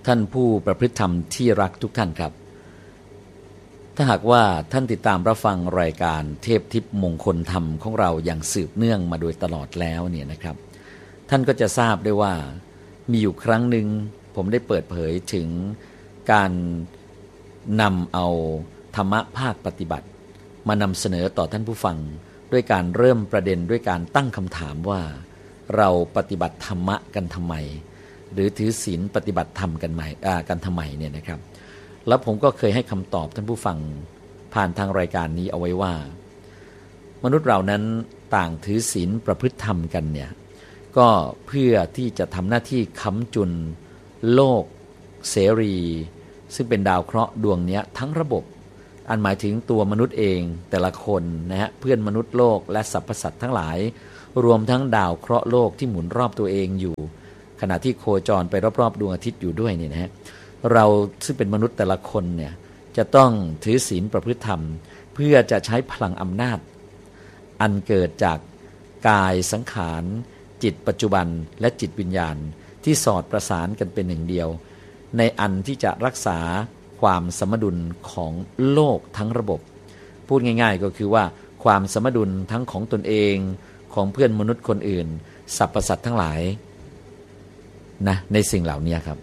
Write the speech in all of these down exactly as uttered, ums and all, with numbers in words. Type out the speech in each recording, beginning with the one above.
ท่านผู้ประพฤติธรรมที่รักทุกท่านครับถ้าหากว่าท่านติดตามรับฟังรายการเทพทิพย์มงคลธรรมของเราอย่างสืบเนื่องมาโดยตลอดแล้วเนี่ยนะครับท่านก็จะทราบได้ว่ามีอยู่ครั้งหนึ่งผมได้เปิดเผยถึงการนำเอาธรรมะภาคปฏิบัติมานำเสนอต่อท่านผู้ฟังด้วยการเริ่มประเด็นด้วยการตั้งคำถามว่าเราปฏิบัติธรรมะกันทำไมหรือถือศีลปฏิบัติธรรมกันไหมอ่ากันทำไมเนี่ยนะครับแล้วผมก็เคยให้คำตอบท่านผู้ฟังผ่านทางรายการนี้เอาไว้ว่ามนุษย์เรานั้นต่างถือศีลประพฤติธรรมกันเนี่ยก็เพื่อที่จะทำหน้าที่ค้ำจุนโลกเสรีซึ่งเป็นดาวเคราะห์ดวงนี้ทั้งระบบอันหมายถึงตัวมนุษย์เองแต่ละคนนะฮะเพื่อนมนุษย์โลกและสรรพสัตว์ทั้งหลายรวมทั้งดาวเคราะห์โลกที่หมุนรอบตัวเองอยู่ขณะที่โคจรไปรอบๆดวงอาทิตย์อยู่ด้วยเนี่ยนะฮะเราซึ่งเป็นมนุษย์แต่ละคนเนี่ยจะต้องถือศีลประพฤติธรรมเพื่อจะใช้พลังอำนาจอันเกิดจากกายสังขารจิตปัจจุบันและจิตวิญญาณที่สอดประสานกันเป็นหนึ่งเดียวในอันที่จะรักษาความสมดุลของโลกทั้งระบบพูดง่ายๆก็คือว่าความสมดุลทั้งของตนเองของเพื่อนมนุษย์คนอื่นสรรพสัตว์ทั้งหลายนะในสิ่งเหล่านี้ครับ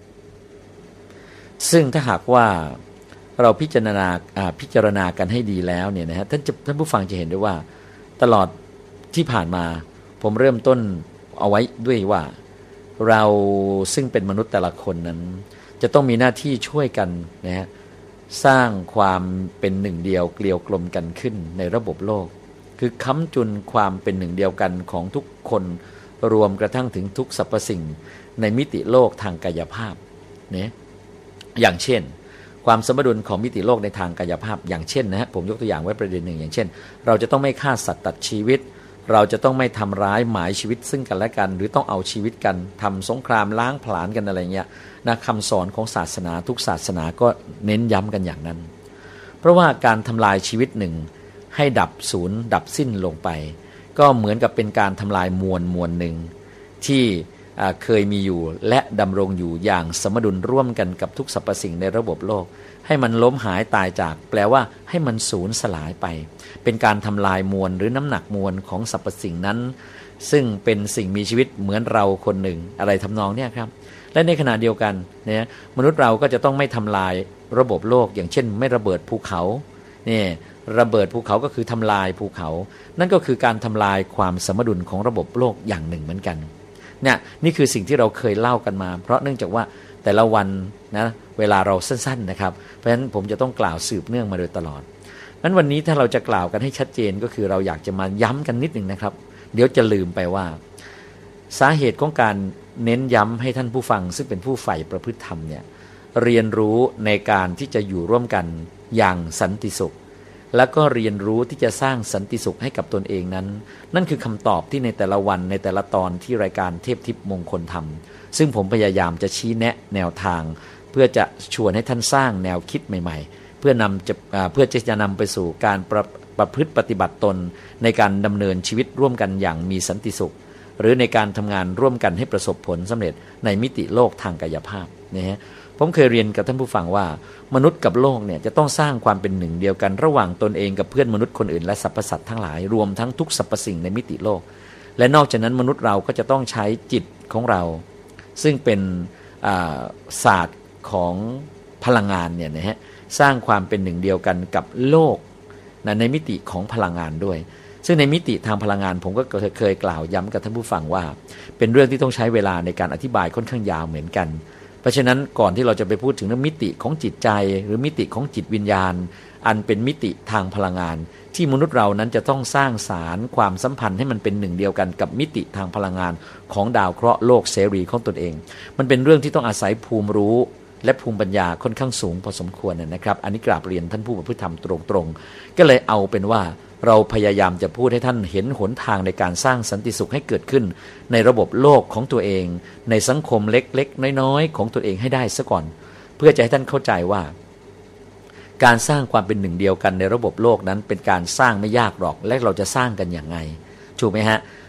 ซึ่งถ้าหากว่าเราพิจารณาพิจารณากันให้ดีแล้วเนี่ยนะฮะท่านท่านผู้ฟังจะเห็นได้ว่าตลอดที่ผ่านมาผมเริ่มต้นเอาไว้ด้วยว่าเราซึ่งเป็นมนุษย์แต่ละคนนั้นจะต้องมีหน้าที่ช่วยกันนะฮะสร้างความเป็นหนึ่งเดียวเกลียวกลมกันขึ้นในระบบโลกคือค้ำจุนความเป็นหนึ่งเดียวกันของทุกคนรวมกระทั่งถึงทุกสรรพสิ่งในมิติโลกทางกายภาพเนี่ยอย่างเช่นความสมดุลของมิติโลกในทางกายภาพอย่างเช่นนะฮะผมยกตัวอย่างไว้ประเด็นหนึ่งอย่างเช่นเราจะต้องไม่ฆ่าสัตว์ตัดชีวิตเราจะต้องไม่ทำร้ายหมายชีวิตซึ่งกันและกันหรือต้องเอาชีวิตกันทำสงครามล้างผลาญกันอะไรเงี้ยนะคำสอนของศาสนาทุกศาสนาก็เน้นย้ำกันอย่างนั้นเพราะว่าการทำลายชีวิตหนึ่งให้ดับศูนย์ดับสิ้นลงไปก็เหมือนกับเป็นการทำลายมวลมวลหนึ่งที่เคยมีอยู่และดำรงอยู่อย่างสมดุลร่วมกันกับทุกสรรพสิ่งในระบบโลกให้มันล้มหายตายจากแปลว่าให้มันสูญสลายไปเป็นการทำลายมวลหรือน้ำหนักมวลของสรรพสิ่งนั้นซึ่งเป็นสิ่งมีชีวิตเหมือนเราคนหนึ่งอะไรทำนองเนี้ยครับและในขณะเดียวกันเนี่ยมนุษย์เราก็จะต้องไม่ทำลายระบบโลกอย่างเช่นไม่ระเบิดภูเขาเนี่ยระเบิดภูเขาก็คือทำลายภูเขานั่นก็คือการทำลายความสมดุลของระบบโลกอย่างหนึ่งเหมือนกันเนี่ยนี่คือสิ่งที่เราเคยเล่ากันมาเพราะเนื่องจากว่าแต่ละวันนะเวลาเราสั้นๆนะครับเพราะฉะนั้นผมจะต้องกล่าวสืบเนื่องมาโดยตลอดนั้นวันนี้ถ้าเราจะกล่าวกันให้ชัดเจนก็คือเราอยากจะมาย้ำกันนิดนึงนะครับเดี๋ยวจะลืมไปว่าสาเหตุของการเน้นย้ำให้ท่านผู้ฟังซึ่งเป็นผู้ใฝ่ประพฤติธรรมเนี่ยเรียนรู้ในการที่จะอยู่ร่วมกันอย่างสันติสุขแล้วก็เรียนรู้ที่จะสร้างสันติสุขให้กับตนเองนั้นนั่นคือคำตอบที่ในแต่ละวันในแต่ละตอนที่รายการเทพทิพย์มงคลธรรมซึ่งผมพยายามจะชี้แนะแนวทางเพื่อจะชวนให้ท่านสร้างแนวคิดใหม่ๆเพื่อนำจะเพื่อจะนำไปสู่การประประพฤติปฏิบัติตนในการดำเนินชีวิตร่วมกันอย่างมีสันติสุขหรือในการทำงานร่วมกันให้ประสบผลสำเร็จในมิติโลกทางกายภาพนะฮะผมเคยเรียนกับท่านผู้ฟังว่ามนุษย์กับโลกเนี่ยจะต้องสร้างความเป็นหนึ่งเดียวกันระหว่างตนเองกับเพื่อนมนุษย์คนอื่นและสรรพสัตว์ทั้งหลายรวมทั้งทุกสรรพสิ่งในมิติโลกและนอกจากนั้นมนุษย์เราก็จะต้องใช้จิตของเราซึ่งเป็นศาสตร์ของพลังงานเนี่ยนะฮะสร้างความเป็นหนึ่งเดียวกันกับโลกนะในมิติของพลังงานด้วยซึ่งในมิติทางพลังงานผมก็เคยกล่าวย้ำกับท่านผู้ฟังว่าเป็นเรื่องที่ต้องใช้เวลาในการอธิบายค่อนข้างยาวเหมือนกันเพราะฉะนั้นก่อนที่เราจะไปพูดถึงเรื่องมิติของจิตใจหรือมิติของจิตวิญญาณอันเป็นมิติทางพลังงานที่มนุษย์เรานั้นจะต้องสร้างสารความสัมพันธ์ให้มันเป็นหนึ่งเดียวกันกับมิติทางพลังงานของดาวเคราะห์โลกเสรีของตนเองมันเป็นเรื่องที่ต้องอาศัยภูมิรู้และภูมิปัญญาค่อนข้างสูงพอสมควรนะครับอันนี้กราบเรียนท่านผู้ประพฤติธรรมตรงๆก็เลยเอาเป็นว่าเราพยายามจะพูดให้ท่านเห็นหนทางในการสร้างสันติสุขให้เกิดขึ้นในระบบโลกของตัวเองในสังคมเล็กๆน้อยๆของตัวเองให้ได้ซะก่อนเพื่อจะให้ท่านเข้าใจว่าการสร้างความเป็นหนึ่งเดียวกันในระบบโลกนั้นเป็นการสร้างไม่ยากหรอกและเราจะสร้างกันอย่างไงถูกไหมฮะ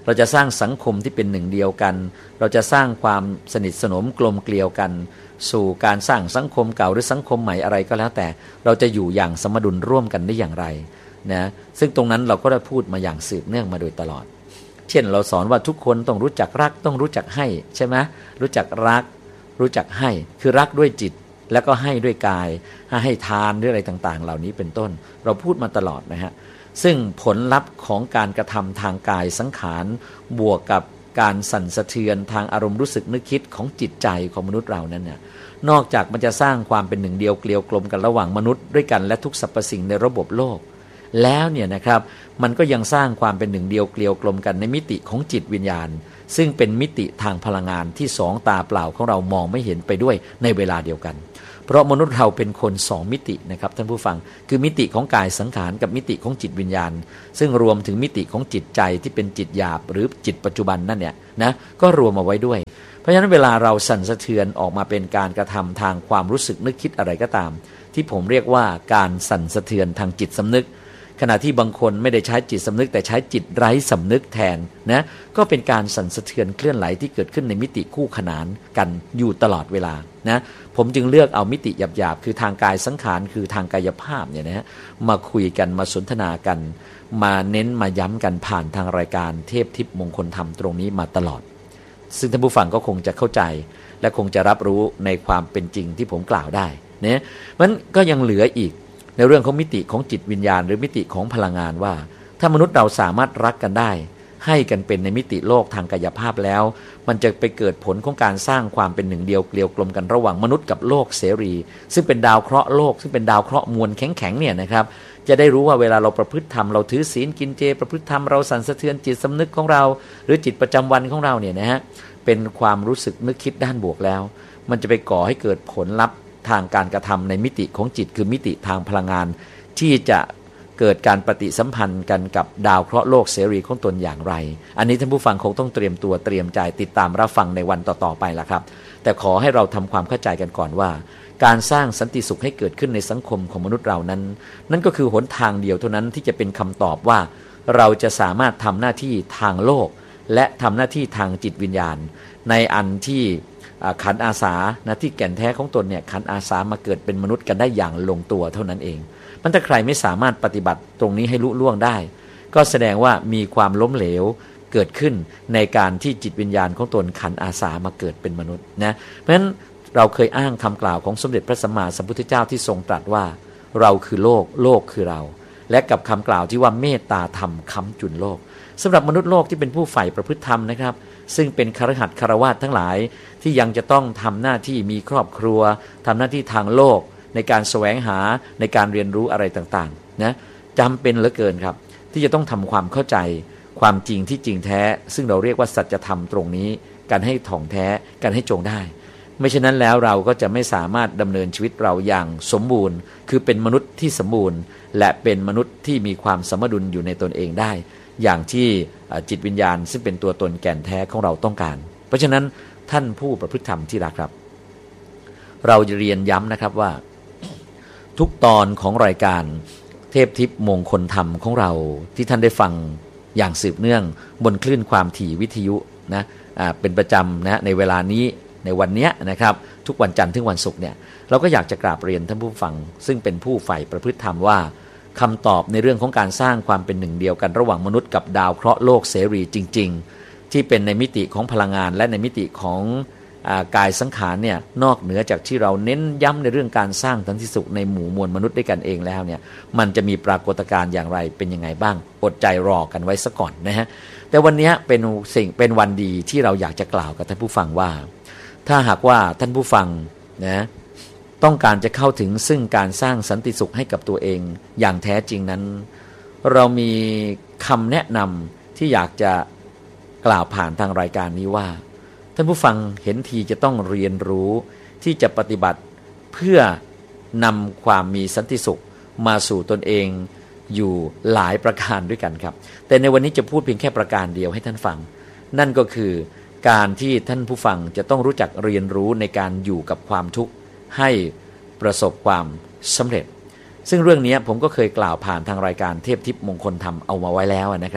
เราจะสร้างสังคมที่เป็นหนึ่งเดียวกันเราจะสร้างความสนิทสนมกลมเกลียวกันสู่การสร้างสังคมเก่าหรือสังคมใหม่อะไรก็แล้วแต่เราจะอยู่อย่างสมดุลร่วมกันได้อย่างไรนะซึ่งตรงนั้นเราก็ได้พูดมาอย่างสืบเนื่องมาโดยตลอดเช่นเราสอนว่าทุกคนต้องรู้จักรักต้องรู้จักให้ใช่ไหมรู้จักรักรู้จักให้คือรักด้วยจิตแล้วก็ให้ด้วยกายให้ทานด้วยอะไรต่างๆเหล่านี้เป็นต้นเราพูดมาตลอดนะฮะซึ่งผลลัพธ์ของการกระทำทางกายสังขารบวกกับการสั่นสะเทือนทางอารมณ์รู้สึกนึกคิดของจิตใจของมนุษย์เรานั้นเนี่ยนอกจากมันจะสร้างความเป็นหนึ่งเดียวเกลียวกลมกันระหว่างมนุษย์ด้วยกันและทุกสรรพสิ่งในระบบโลกแล้วเนี่ยนะครับมันก็ยังสร้างความเป็นหนึ่งเดียวเกลียวกลมกันในมิติของจิตวิญญาณซึ่งเป็นมิติทางพลังงานที่สองตาเปล่าของเรามองไม่เห็นไปด้วยในเวลาเดียวกันเพราะมนุษย์เราเป็นคนสองมิตินะครับท่านผู้ฟังคือมิติของกายสังขารกับมิติของจิตวิญญาณซึ่งรวมถึงมิติของจิตใจที่เป็นจิตหยาบหรือจิตปัจจุบันนั่นเนี่ยนะก็รวมเอาไว้ด้วยเพราะฉะนั้นเวลาเราสั่นสะเทือนออกมาเป็นการกระทำทางความรู้สึกนึกคิดอะไรก็ตามที่ผมเรียกว่าการสั่นสะเทือนทางจิตสำนึกขณะที่บางคนไม่ได้ใช้จิตสำนึกแต่ใช้จิตไร้สำนึกแทนนะก็เป็นการสั่นสะเทือนเคลื่อนไหลที่เกิดขึ้นในมิติคู่ขนานกันอยู่ตลอดเวลานะผมจึงเลือกเอามิติหยาบๆคือทางกายสังขารคือทางกายภาพเนี่ยนะฮะมาคุยกันมาสนทนากันมาเน้นมาย้ำกันผ่านทางรายการเทพทิพย์มงคลธรรมตรงนี้มาตลอดซึ่งท่านผู้ฟังก็คงจะเข้าใจและคงจะรับรู้ในความเป็นจริงที่ผมกล่าวได้เนี่ยมันก็ยังเหลืออีกในเรื่องของมิติของจิตวิญญาณหรือมิติของพลังงานว่าถ้ามนุษย์เราสามารถรักกันได้ให้กันเป็นในมิติโลกทางกายภาพแล้วมันจะไปเกิดผลของการสร้างความเป็นหนึ่งเดียวเกลียวกลมกันระหว่างมนุษย์กับโลกเสรีซึ่งเป็นดาวเคราะห์โลกซึ่งเป็นดาวเคราะห์มวลแข็งๆเนี่ยนะครับจะได้รู้ว่าเวลาเราประพฤติธรรมเราถือศีลกินเจประพฤติธรรมเราสั่นสะเทือนจิตสำนึกของเราหรือจิตประจำวันของเราเนี่ยนะฮะเป็นความรู้สึกนึกคิดด้านบวกแล้วมันจะไปก่อให้เกิดผลลัพธ์ทางการกระทำในมิติของจิตคือมิติทางพลังงานที่จะเกิดการปฏิสัมพันธ์กันกับดาวเคราะห์โลกเสรีของตนอย่างไรอันนี้ท่านผู้ฟังคงต้องเตรียมตัวเตรียมใจติดตามรับฟังในวันต่อๆไปละครับแต่ขอให้เราทำความเข้าใจกันก่อนว่าการสร้างสันติสุขให้เกิดขึ้นในสังคมของมนุษย์เรานั้นนั่นก็คือหนทางเดียวเท่านั้นที่จะเป็นคำตอบว่าเราจะสามารถทำหน้าที่ทางโลกและทำหน้าที่ทางจิตวิญญาณในอันที่ขันอาสานะที่แก่นแท้ของตนเนี่ยขันอาสามาเกิดเป็นมนุษย์กันได้อย่างลงตัวเท่านั้นเองมันถ้าใครไม่สามารถปฏิบัติตรงนี้ให้ลุล่วงได้ก็แสดงว่ามีความล้มเหลวเกิดขึ้นในการที่จิตวิญญาณของตนขันอาสามาเกิดเป็นมนุษย์นะเพราะฉะนั้นเราเคยอ้างคำกล่าวของสมเด็จพระสัมมาสัมพุทธเจ้าที่ทรงตรัสว่าเราคือโลกโลกคือเราและกับคำกล่าวที่ว่าเมตตาธรรมค้ำจุนโลกสำหรับมนุษย์โลกที่เป็นผู้ใฝ่ประพฤติธรรมนะครับซึ่งเป็นคฤหัสถ์คฤหัสถ์ทั้งหลายที่ยังจะต้องทำหน้าที่มีครอบครัวทำหน้าที่ทางโลกในการแสวงหาในการเรียนรู้อะไรต่างๆนะจำเป็นเหลือเกินครับที่จะต้องทำความเข้าใจความจริงที่จริงแท้ซึ่งเราเรียกว่าสัจธรรมตรงนี้กันให้ถ่องแท้กันให้จงได้ไม่เช่นนั้นแล้วเราก็จะไม่สามารถดำเนินชีวิตเราอย่างสมบูรณ์คือเป็นมนุษย์ที่สมบูรณ์และเป็นมนุษย์ที่มีความสมดุลอยู่ในตนเองได้อย่างที่จิตวิญญาณซึ่งเป็นตัวตนแก่นแท้ของเราต้องการเพราะฉะนั้นท่านผู้ประพฤติธรรมที่รักครับเราจะเรียนย้ำนะครับว่าทุกตอนของรายการเทพทิพย์มงคลธรรมของเราที่ท่านได้ฟังอย่างสืบเนื่องบนคลื่นความถี่วิทยุนะเป็นประจำนะในเวลานี้ในวันนี้นะครับทุกวันจันทร์ถึงวันศุกร์เนี่ยเราก็อยากจะกราบเรียนท่านผู้ฟังซึ่งเป็นผู้ใฝ่ประพฤติธรรมว่าคำตอบในเรื่องของการสร้างความเป็นหนึ่งเดียวกันระหว่างมนุษย์กับดาวเคราะห์โลกเสรีจริงๆที่เป็นในมิติของพลังงานและในมิติของกายสังขารเนี่ยนอกเหนือจากที่เราเน้นย้ำในเรื่องการสร้างสันติสุขในหมู่มวลมนุษย์ด้วยกันเองแล้วเนี่ยมันจะมีปรากฏการณ์อย่างไรเป็นยังไงบ้างอดใจรอกันไว้ซะก่อนนะฮะแต่วันนี้เป็นสิ่งเป็นวันดีที่เราอยากจะกล่าวกับท่านผู้ฟังว่าถ้าหากว่าท่านผู้ฟังนะต้องการจะเข้าถึงซึ่งการสร้างสันติสุขให้กับตัวเองอย่างแท้จริงนั้นเรามีคำแนะนำที่อยากจะกล่าวผ่านทางรายการนี้ว่าท่านผู้ฟังเห็นทีจะต้องเรียนรู้ที่จะปฏิบัติเพื่อนำความมีสันติสุขมาสู่ตนเองอยู่หลายประการด้วยกันครับแต่ในวันนี้จะพูดเพียงแค่ประการเดียวให้ท่านฟังนั่นก็คือการที่ท่านผู้ฟังจะต้องรู้จักเรียนรู้ในการอยู่กับความทุกข์ให้ประสบความสำเร็จซึ่งเรื่องนี้ผมก็เคยกล่าวผ่านทางรายการเทพทิพย์มงคลธรรมเอามาไว้แล้วนะครับ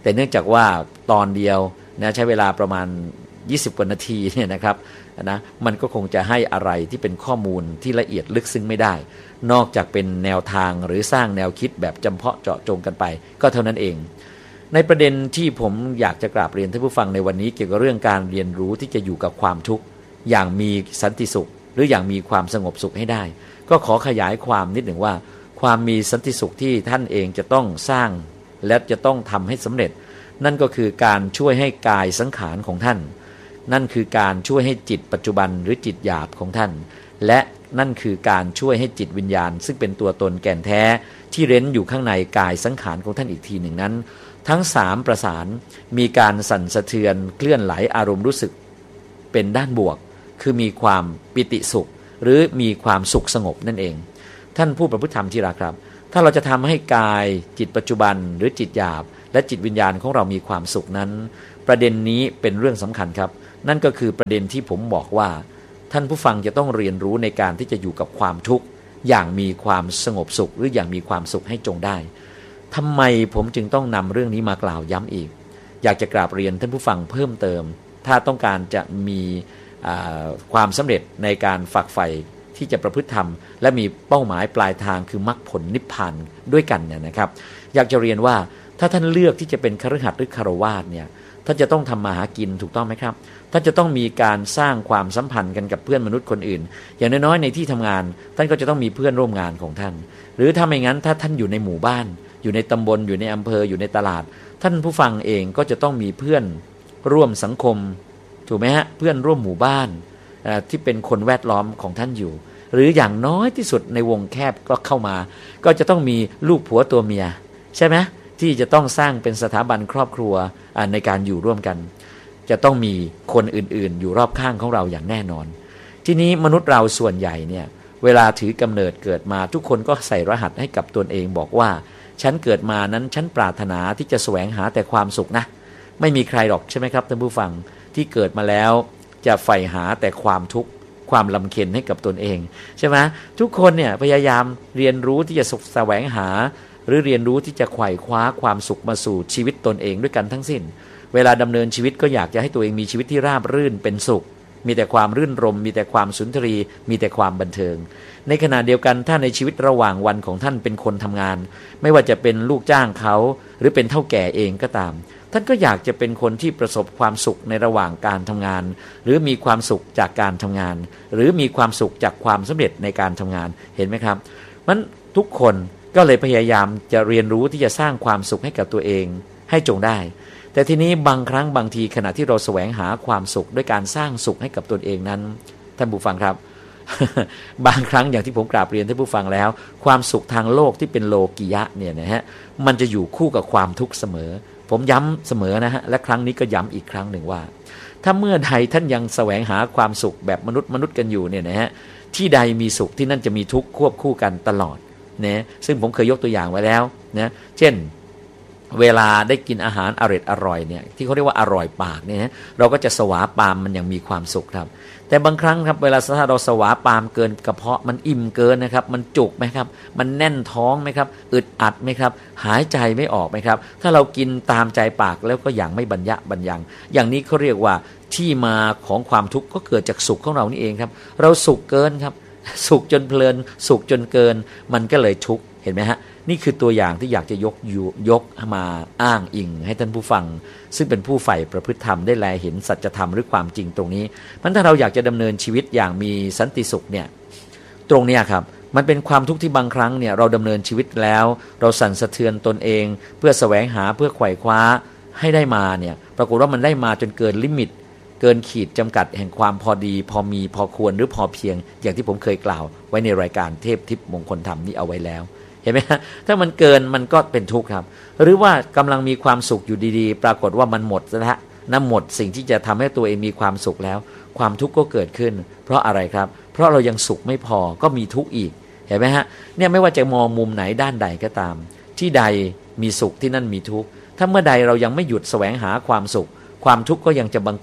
แต่เนื่องจากว่าตอนเดียวนะใช้เวลาประมาณยี่สิบกว่านาทีเนี่ยนะครับนะมันก็คงจะให้อะไรที่เป็นข้อมูลที่ละเอียดลึกซึ้งไม่ได้นอกจากเป็นแนวทางหรือสร้างแนวคิดแบบจำเพาะเจาะจงกันไปก็เท่านั้นเองในประเด็นที่ผมอยากจะกราบเรียนท่านผู้ฟังในวันนี้เกี่ยวกับเรื่องการเรียนรู้ที่จะอยู่กับความทุกข์อย่างมีสันติสุขหรืออย่างมีความสงบสุขให้ได้ก็ขอขยายความนิดหนึ่งว่าความมีสันติสุขที่ท่านเองจะต้องสร้างและจะต้องทำให้สำเร็จนั่นก็คือการช่วยให้กายสังขารของท่านนั่นคือการช่วยให้จิตปัจจุบันหรือจิตหยาบของท่านและนั่นคือการช่วยให้จิตวิญญาณซึ่งเป็นตัวตนแก่นแท้ที่เร้นอยู่ข้างในกายสังขารของท่านอีกทีหนึ่งนั้นทั้งสามประสานมีการสั่นสะเทือนเคลื่อนไหลอารมณ์รู้สึกเป็นด้านบวกคือมีความปิติสุขหรือมีความสุขสงบนั่นเองท่านผู้ประพฤติธรรมที่รักครับถ้าเราจะทำให้กายจิตปัจจุบันหรือจิตหยาบและจิตวิญญาณของเรามีความสุขนั้นประเด็นนี้เป็นเรื่องสำคัญครับนั่นก็คือประเด็นที่ผมบอกว่าท่านผู้ฟังจะต้องเรียนรู้ในการที่จะอยู่กับความทุกข์อย่างมีความสงบสุขหรืออย่างมีความสุขให้จงได้ทำไมผมจึงต้องนำเรื่องนี้มากล่าวย้ำอีกอยากจะกราบเรียนท่านผู้ฟังเพิ่มเติมถ้าต้องการจะมีความสำเร็จในการฝักใฝ่ที่จะประพฤติธรรมและมีเป้าหมายปลายทางคือมรรคผลนิพพานด้วยกันเนี่ยนะครับอยากจะเรียนว่าถ้าท่านเลือกที่จะเป็นคฤหัสถ์หรือคฤหัสถ์เนี่ยท่านจะต้องทำมาหากินถูกต้องไหมครับท่านจะต้องมีการสร้างความสัมพันธ์กันกับเพื่อนมนุษย์คนอื่นอย่างน้อยๆในที่ทำงานท่านก็จะต้องมีเพื่อนร่วมงานของท่านหรือถ้าไม่งั้นถ้าท่านอยู่ในหมู่บ้านอยู่ในตำบลอยู่ในอำเภออยู่ในตลาดท่านผู้ฟังเองก็จะต้องมีเพื่อนร่วมสังคมถูกไหมฮะเพื่อนร่วมหมู่บ้านที่เป็นคนแวดล้อมของท่านอยู่หรืออย่างน้อยที่สุดในวงแคบก็เข้ามาก็จะต้องมีลูกผัวตัวเมียใช่ไหมที่จะต้องสร้างเป็นสถาบันครอบครัวในการอยู่ร่วมกันจะต้องมีคนอื่นๆอยู่รอบข้างของเราอย่างแน่นอนทีนี้มนุษย์เราส่วนใหญ่เนี่ยเวลาถือกำเนิดเกิดมาทุกคนก็ใส่รหัสให้กับตนเองบอกว่าฉันเกิดมานั้นฉันปรารถนาที่จะแสวงหาแต่ความสุขนะไม่มีใครหรอกใช่ไหมครับท่านผู้ฟังที่เกิดมาแล้วจะใฝ่หาแต่ความทุกข์ความลำเค็ญให้กับตนเองใช่ไหมทุกคนเนี่ยพยายามเรียนรู้ที่จะแสวงหาหรือเรียนรู้ที่จะไขว่คว้าความสุขมาสู่ชีวิตตนเองด้วยกันทั้งสิ้นเวลาดำเนินชีวิตก็อยากจะให้ตัวเองมีชีวิตที่ราบรื่นเป็นสุขมีแต่ความรื่นรมมีแต่ความสุนทรีมีแต่ความบันเทิงในขณะเดียวกันถ้าในชีวิตระหว่างวันของท่านเป็นคนทำงานไม่ว่าจะเป็นลูกจ้างเขาหรือเป็นเฒ่าแก่เองก็ตามท่านก็อยากจะเป็นคนที่ประสบความสุขในระหว่างการทำงานหรือมีความสุขจากการทำงานหรือมีความสุขจากความสำเร็จในการทำงานเห็นไหมครับมันทุกคนก็เลยพยายามจะเรียนรู้ที่จะสร้างความสุขให้กับตัวเองให้จงได้แต่ทีนี้บางครั้งบางทีขณะที่เราแสวงหาความสุขด้วยการสร้างสุขให้กับตนเองนั้นท่านผู้ฟังครับ บางครั้งอย่างที่ผมกราบเรียนท่านผู้ฟังแล้วความสุขทางโลกที่เป็นโลกิยะเนี่ยนะฮะมันจะอยู่คู่กับความทุกข์เสมอผมย้ำเสมอนะฮะและครั้งนี้ก็ย้ำอีกครั้งหนึ่งว่าถ้าเมื่อใดท่านยังแสวงหาความสุขแบบมนุษย์มนุษย์กันอยู่เนี่ยนะฮะที่ใดมีสุขที่นั่นจะมีทุกข์ควบคู่กันตลอดนะซึ่งผมเคยยกตัวอย่างไว้แล้วนะเช่นเวลาได้กินอาหารอร่อยอร่อยเนี่ยที่เขาเรียกว่าอร่อยปากเนี่ยเราก็จะสวาปามมันอย่างมีความสุขครับแต่บางครั้งครับเวลาถ้าเราสวาปามเกินกระเพาะมันอิ่มเกินนะครับมันจุกไหมครับมันแน่นท้องไหมครับอึดอัดไหมครับหายใจไม่ออกไหมครับถ้าเรากินตามใจปากแล้วก็อย่างไม่บรรยะบรรยังอย่างนี้เขาเรียกว่าที่มาของความทุกข์ก็เกิดจากสุขของเรานี่เองครับเราสุขเกินครับสุขจนเพลินสุขจนเกินมันก็เลยทุกข์เห็นไหมฮะนี่คือตัวอย่างที่อยากจะยกยกมาอ้างอิงให้ท่านผู้ฟังซึ่งเป็นผู้ใฝ่ประพฤติธรรมได้แลเห็นสัจธรรมหรือความจริงตรงนี้มันถ้าเราอยากจะดำเนินชีวิตอย่างมีสันติสุขเนี่ยตรงนี้ครับมันเป็นความทุกข์ที่บางครั้งเนี่ยเราดำเนินชีวิตแล้วเราสั่นสะเทือนตนเองเพื่อแสวงหาเพื่อไขว่คว้าให้ได้มาเนี่ยปรากฏว่ามันได้มาจนเกินลิมิตเกินขีดจำกัดแห่งความพอดีพอมีพอควรหรือพอเพียงอย่างที่ผมเคยกล่าวไว้ในรายการเทพทิพย์มงคลธรรมนี้เอาไว้แล้วเห็นไหมฮะถ้ามันเกินมันก็เป็นทุกข์ครับหรือว่ากำลังมีความสุขอยู่ดีๆปรากฏว่ามันหมดแล้วน้ำหมดสิ่งที่จะทำให้ตัวเองมีความสุขแล้วความทุกข์ก็เกิดขึ้นเพราะอะไรครับเพราะเรายังสุขไม่พอก็มีทุกข์อีกเห็นไหมฮะเนี่ยไม่ว่าจะมองมุมไหนด้านใดก็ตามที่ใดมีสุขที่นั่นมีทุกข์ถ้าเมื่อใดเรายังไม่หยุดแสวงหาความสุขความทุกข์ก็ยังจะบังเกิด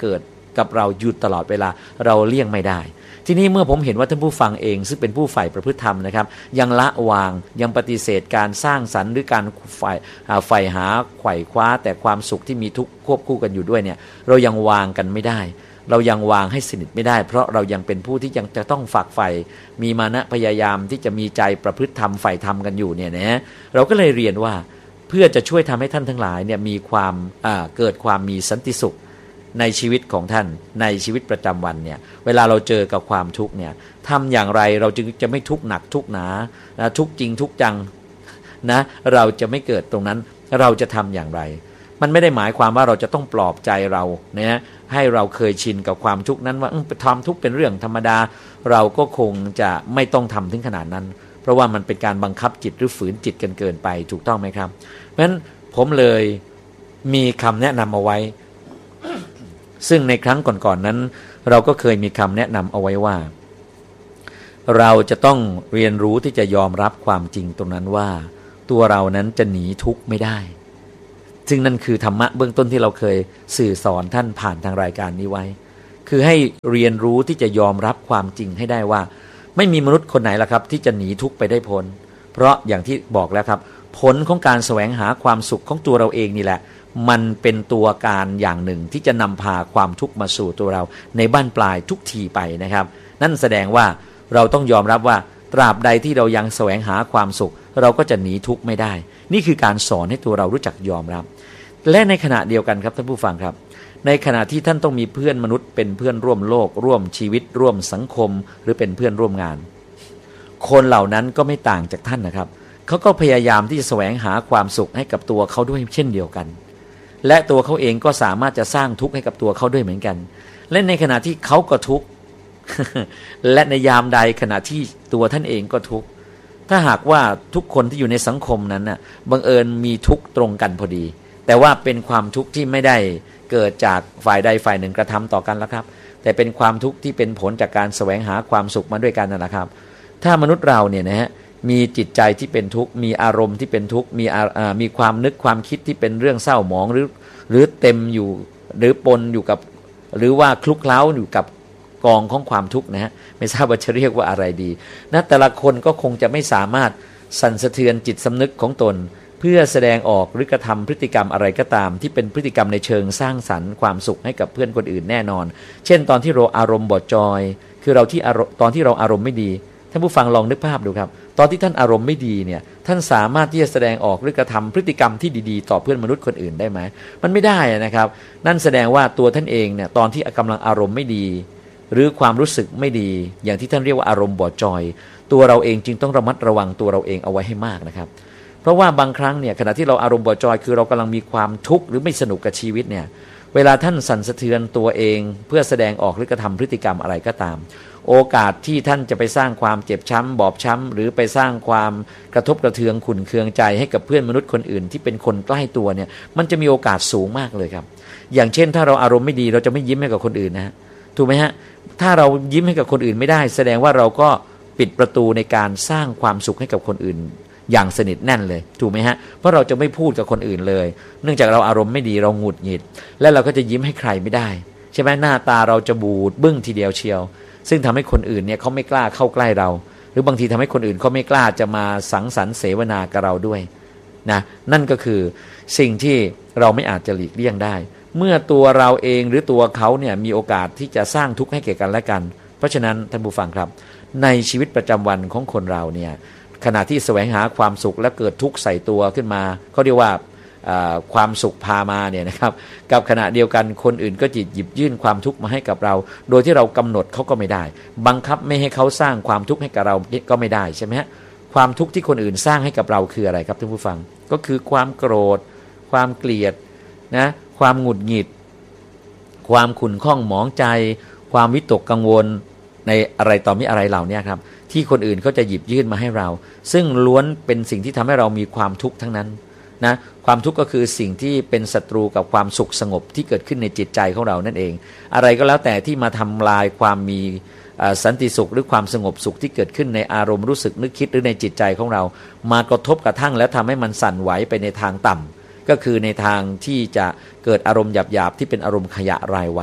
กับเราอยู่ตลอดเวลาเราเลี่ยงไม่ได้ทีนี้เมื่อผมเห็นว่าท่านผู้ฟังเองซึ่งเป็นผู้ใฝ่ประพฤติธรรมนะครับยังละวางยังปฏิเสธการสร้างสรรค์หรือการใฝ่ใฝ่หาไขว่คว้าแต่ความสุขที่มีทุกข์ควบคู่กันอยู่ด้วยเนี่ยเรายังวางกันไม่ได้เรายังวางให้สนิทไม่ได้เพราะเรายังเป็นผู้ที่ยังจะต้องฝักใฝ่มีมานะพยายามที่จะมีใจประพฤติธรรมใฝ่ธรรมกันอยู่เนี่ยนะเราก็เลยเรียนว่าเพื่อจะช่วยทำให้ท่านทั้งหลายเนี่ยมีความเกิดความมีสันติสุขในชีวิตของท่านในชีวิตประจำวันเนี่ยเวลาเราเจอกับความทุกข์เนี่ยทำอย่างไรเราจึงจะไม่ทุกข์หนักทุกข์หนาทุกข์จริงทุกข์จังนะเราจะไม่เกิดตรงนั้นเราจะทำอย่างไรมันไม่ได้หมายความว่าเราจะต้องปลอบใจเราเนี่ยให้เราเคยชินกับความทุกข์นั้นว่าทำทุกข์เป็นเรื่องธรรมดาเราก็คงจะไม่ต้องทำถึงขนาดนั้นเพราะว่ามันเป็นการบังคับจิตหรือฝืนจิตกันเกินไปถูกต้องไหมครับเพราะฉะนั้นผมเลยมีคำแนะนำเอาไว้ซึ่งในครั้งก่อนๆนั้นเราก็เคยมีคำแนะนำเอาไว้ว่าเราจะต้องเรียนรู้ที่จะยอมรับความจริงตรงนั้นว่าตัวเรานั้นจะหนีทุกข์ไม่ได้ซึ่งนั่นคือธรรมะเบื้องต้นที่เราเคยสื่อสอนท่านผ่านทางรายการนี้ไว้คือให้เรียนรู้ที่จะยอมรับความจริงให้ได้ว่าไม่มีมนุษย์คนไหนล่ะครับที่จะหนีทุกข์ไปได้พ้นเพราะอย่างที่บอกแล้วครับผลของการแสวงหาความสุขของตัวเราเองนี่แหละมันเป็นตัวการอย่างหนึ่งที่จะนำพาความทุกข์มาสู่ตัวเราในบ้านปลายทุกทีไปนะครับนั่นแสดงว่าเราต้องยอมรับว่าตราบใดที่เรายังแสวงหาความสุขเราก็จะหนีทุกข์ไม่ได้นี่คือการสอนให้ตัวเรารู้จักยอมรับและในขณะเดียวกันครับท่านผู้ฟังครับในขณะที่ท่านต้องมีเพื่อนมนุษย์เป็นเพื่อนร่วมโลกร่วมชีวิตร่วมสังคมหรือเป็นเพื่อนร่วมงานคนเหล่านั้นก็ไม่ต่างจากท่านนะครับเขาก็พยายามที่จะแสวงหาความสุขให้กับตัวเขาด้วยเช่นเดียวกันและตัวเขาเองก็สามารถจะสร้างทุกข์ให้กับตัวเขาด้วยเหมือนกันและในขณะที่เขาก็ทุกข์ และในยามใดขณะที่ตัวท่านเองก็ทุกข์ถ้าหากว่าทุกคนที่อยู่ในสังคมนั้นน่ะบังเอิญมีทุกข์ตรงกันพอดีแต่ว่าเป็นความทุกข์ที่ไม่ได้เกิดจากฝ่ายใดฝ่ายหนึ่งกระทำต่อกันแล้วครับแต่เป็นความทุกข์ที่เป็นผลจากการแสวงหาความสุขมาด้วยกันนะครับถ้ามนุษย์เราเนี่ยนะฮะมีจิตใจที่เป็นทุกข์มีอารมณ์ที่เป็นทุกข์มีมีความนึกความคิดที่เป็นเรื่องเศร้าหมองหรือหรือเต็มอยู่หรือปนอยู่กับหรือว่าคลุกเคล้าอยู่กับกองของความทุกข์นะฮะไม่ทราบว่าจะเรียกว่าอะไรดีนะแต่ละคนก็คงจะไม่สามารถสั่นสะเทือนจิตสำนึกของตนเพื่อแสดงออกหรือกระทำพฤติกรรมอะไรก็ตามที่เป็นพฤติกรรมในเชิงสร้างสรรค์ความสุขให้กับเพื่อนคนอื่นแน่นอนเช่นตอนที่เราอารมณ์บอดจอยคือเราที่ตอนที่เราอารมณ์ไม่ดีท่านผู้ฟังลองนึกภาพดูครับตอนที่ท่านอารมณ์ไม่ดีเนี่ยท่านสามารถที่จะแสดงออกหรือกระทำพฤติกรรมที่ดีๆต่อเพื่อนมนุษย์คนอื่นได้ไหมมันไม่ได้นะครับนั่นแสดงว่าตัวท่านเองเนี่ยตอนที่กำลังอารมณ์ไม่ดีหรือความรู้สึกไม่ดีอย่างที่ท่านเรียกว่าอารมณ์บอดจอยตัวเราเองจึงต้องระมัดระวังตัวเราเองเอาไว้ให้มากนะครับเพราะว่าบางครั้งเนี่ยขณะที่เราอารมณ์บอดจอยคือเรากำลังมีความทุกข์หรือไม่สนุกกับชีวิตเนี่ยเวลาท่านสั่นสะเทือนตัวเองเพื่อแสดงออกหรือกระทำพฤติกรรมอะไรก็ตามโอกาสที่ท่านจะไปสร้างความเจ็บช้ำบอบช้ำหรือไปสร้างความกระทบกระเทือนขุ่นเคืองใจให้กับเพื่อนมนุษย์คนอื่นที่เป็นคนใกล้ตัวเนี่ยมันจะมีโอกาสสูงมากเลยครับอย่างเช่นถ้าเราอารมณ์ไม่ดีเราจะไม่ยิ้มให้กับคนอื่นนะฮะถูกไหมฮะถ้าเรายิ้มให้กับคนอื่นไม่ได้แสดงว่าเราก็ปิดประตูในการสร้างความสุขให้กับคนอื่นอย่างสนิทแน่นเลยถูกไหมฮะเพราะเราจะไม่พูดกับคนอื่นเลยเนื่องจากเราอารมณ์ไม่ดีเราหงุดหงิดและเราก็จะยิ้มให้ใครไม่ได้ใช่ไหมหน้าตาเราจะบูดบึ้งทีเดียวเชียวซึ่งทำให้คนอื่นเนี่ยเขาไม่กล้าเข้าใกล้เราหรือบางทีทำให้คนอื่นเขาไม่กล้าจะมาสังสรรค์เสวนากับเราด้วยนะนั่นก็คือสิ่งที่เราไม่อาจจะหลีกเลี่ยงได้เมื่อตัวเราเองหรือตัวเขาเนี่ยมีโอกาสที่จะสร้างทุกข์ให้แก่กันและกันเพราะฉะนั้นท่านผู้ฟังครับในชีวิตประจำวันของคนเราเนี่ยขณะที่แสวงหาความสุขและเกิดทุกข์ใส่ตัวขึ้นมาเขาเรียกว่าความสุขพามาเนี่ยนะครับกับขณะเดียวกันคนอื่นก็จิตหยิบยื่นความทุกข์มาให้กับเราโดยที่เรากำหนดเขาก็ไม่ได้บังคับไม่ให้เขาสร้างความทุกข์ให้กับเราก็ไม่ได้ใช่ไหมฮะความทุกข์ที่คนอื่นสร้างให้กับเราคืออะไรครับท่านผู้ฟังก็คือความโกรธความเกลียดนะความหงุดหงิดความขุ่นข้องหมองใจความวิตกกังวลในอะไรต่อมิอะไรเหล่านี้ครับที่คนอื่นเขาจะหยิบยื่นมาให้เราซึ่งล้วนเป็นสิ่งที่ทำให้เรามีความทุกข์ทั้งนั้นนะความทุกข์ก็คือสิ่งที่เป็นศัตรูกับความสุขสงบที่เกิดขึ้นในจิตใจของเรานั่นเองอะไรก็แล้วแต่ที่มาทำลายความมีสันติสุขหรือความสงบสุขที่เกิดขึ้นในอารมณ์รู้สึกนึกคิดหรือในจิตใจของเรามากระทบกระทั่งแล้วทำให้มันสั่นไหวไปในทางต่ำก็คือในทางที่จะเกิดอารมณ์หยาบๆที่เป็นอารมณ์ขยะรายวัน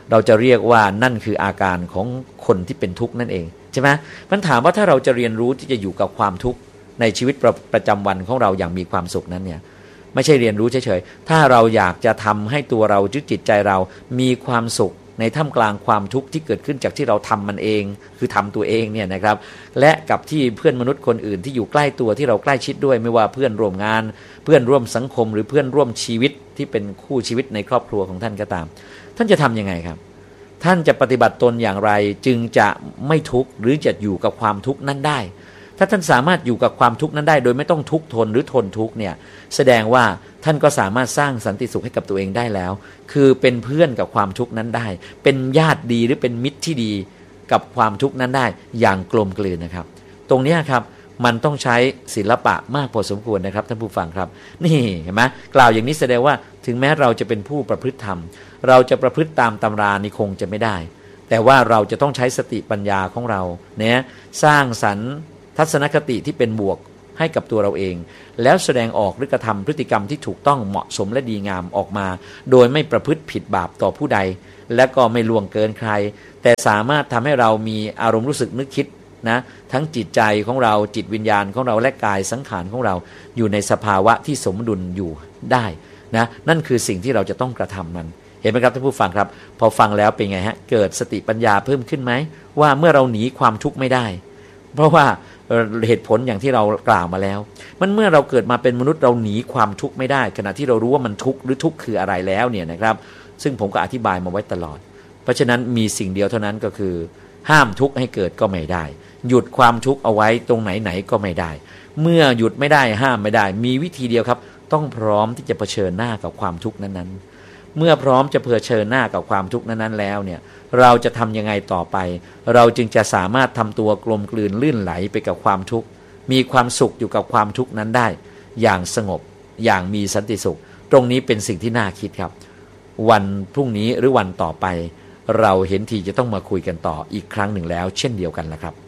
เราจะเรียกว่านั่นคืออาการของคนที่เป็นทุกข์นั่นเองใช่ไหมมันถามว่าถ้าเราจะเรียนรู้ที่จะอยู่กับความทุกข์ในชีวิตประประจำวันของเราอย่างมีความสุขนั้นเนี่ยไม่ใช่เรียนรู้เฉยๆถ้าเราอยากจะทำให้ตัวเราจิตใจเรามีความสุขในท่ามกลางความทุกข์ที่เกิดขึ้นจากที่เราทำมันเองคือทำตัวเองเนี่ยนะครับและกับที่เพื่อนมนุษย์คนอื่นที่อยู่ใกล้ตัวที่เราใกล้ชิดด้วยไม่ว่าเพื่อนร่วมงานเพื่อนร่วมสังคมหรือเพื่อนร่วมชีวิตที่เป็นคู่ชีวิตในครอบครัวของท่านก็ตามท่านจะทำยังไงครับท่านจะปฏิบัติตนอย่างไรจึงจะไม่ทุกข์หรือจะอยู่กับความทุกข์นั้นได้ถ้าท่านสามารถอยู่กับความทุกข์นั้นได้โดยไม่ต้องทุกข์ทนหรือทนทุกข์เนี่ยแสดงว่าท่านก็สามารถสร้างสันติสุขให้กับตัวเองได้แล้วคือเป็นเพื่อนกับความทุกข์นั้นได้เป็นญาติดีหรือเป็นมิตรที่ดีกับความทุกข์นั้นได้อย่างกลมกลืนนะครับตรงนี้ครับมันต้องใช้ศิลปะมากพอสมควรนะครับท่านผู้ฟังครับนี่เห็นไหมกล่าวอย่างนี้แสดงว่าถึงแม้เราจะเป็นผู้ประพฤติธรรมเราจะประพฤติตามตำรานี่คงจะไม่ได้แต่ว่าเราจะต้องใช้สติปัญญาของเราเนี่ยสร้างสรรค์ทัศนคติที่เป็นบวกให้กับตัวเราเองแล้วแสดงออกหรือกระทำพฤติกรรมที่ถูกต้องเหมาะสมและดีงามออกมาโดยไม่ประพฤติผิดบาปต่อผู้ใดและก็ไม่ล่วงเกินใครแต่สามารถทำให้เรามีอารมณ์รู้สึกนึกคิดนะทั้งจิตใจของเราจิตวิญญาณของเราและกายสังขารของเราอยู่ในสภาวะที่สมดุลอยู่ได้นะนั่นคือสิ่งที่เราจะต้องกระทำมันเห็นไหมครับท่านผู้ฟังครับพอฟังแล้วเป็นไงฮะเกิดสติปัญญาเพิ่มขึ้นไหมว่าเมื่อเราหนีความทุกข์ไม่ได้เพราะว่าเหตุผลอย่างที่เรากล่าวมาแล้วมันเมื่อเราเกิดมาเป็นมนุษย์เราหนีความทุกข์ไม่ได้ขณะที่เรารู้ว่ามันทุกข์หรือทุกข์คืออะไรแล้วเนี่ยนะครับซึ่งผมก็อธิบายมาไว้ตลอดเพราะฉะนั้นมีสิ่งเดียวเท่านั้นก็คือห้ามทุกข์ให้เกิดก็ไม่ได้หยุดความทุกข์เอาไว้ตรงไหนไหนก็ไม่ได้เมื่อหยุดไม่ได้ห้ามไม่ได้มีวิธีเดียวครับต้องพร้อมที่จะเผชิญหน้ากับความทุกข์นั้นๆเมื่อพร้อมจะเผชิญหน้ากับความทุกข์นั้นๆแล้วเนี่ยเราจะทำยังไงต่อไปเราจึงจะสามารถทำตัวกลมกลืนลื่นไหลไปกับความทุกข์มีความสุขอยู่กับความทุกข์นั้นได้อย่างสงบอย่างมีสันติสุขตรงนี้เป็นสิ่งที่น่าคิดครับวันพรุ่งนี้หรือวันต่อไปเราเห็นทีจะต้องมาคุยกันต่ออีกครั้งหนึ่งแล้วเช่นเดียวกันละครับ